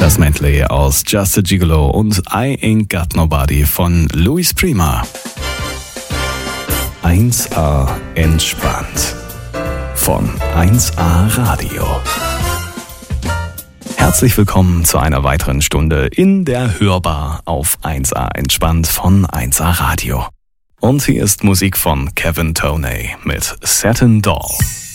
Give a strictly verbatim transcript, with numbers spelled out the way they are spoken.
Das Medley aus Just a Gigolo und I Ain't Got Nobody von Louis Prima. eins A entspannt von eins A Radio. Herzlich willkommen zu einer weiteren Stunde in der Hörbar auf eins A entspannt von eins A Radio. Und hier ist Musik von Kevin Toney mit Satin Doll.